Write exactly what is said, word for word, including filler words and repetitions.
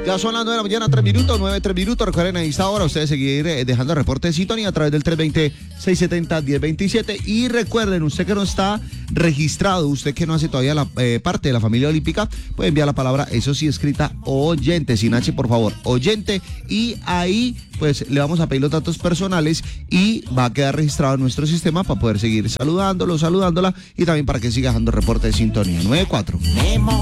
Ya son las nueve de la mañana, tres minutos, nueve, tres minutos. Recuerden, a esta hora ustedes seguir eh, dejando el reporte de sintonía a través del tres dos cero, seis siete cero, uno cero dos siete. Y recuerden, usted que no está registrado, usted que no hace todavía la eh, parte de la familia olímpica, puede enviar la palabra, eso sí, escrita oyente, sin H, por favor, oyente. Y ahí, pues, le vamos a pedir los datos personales y va a quedar registrado en nuestro sistema para poder seguir saludándolo, saludándola y también para que siga dejando el reporte de sintonía. nueve cuatro.